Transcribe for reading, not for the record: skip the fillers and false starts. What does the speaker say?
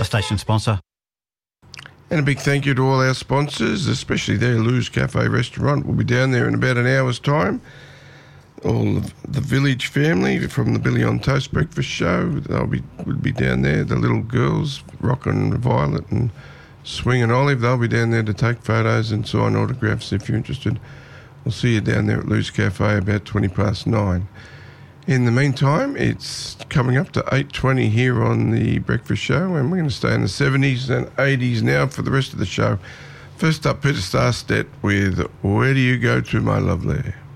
station sponsor. And a big thank you to all our sponsors, especially their Lou's Cafe restaurant. We'll be down there in about an hour's time. All of the Village family from the Billy on Toast breakfast show, we'll be down there. The little girls, Rockin' Violet and Swing and Olive, they'll be down there to take photos and sign autographs if you're interested. We'll see you down there at Lou's Cafe about 9:20. In the meantime, it's coming up to 8:20 here on the breakfast show, and we're going to stay in the 70s and 80s now for the rest of the show. First up, Peter Starstedt with Where Do You Go To, My Lovely?